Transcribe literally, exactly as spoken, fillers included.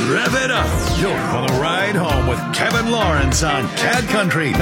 Rev it up. You're on the ride home with Kevin Lawrence on Cat Country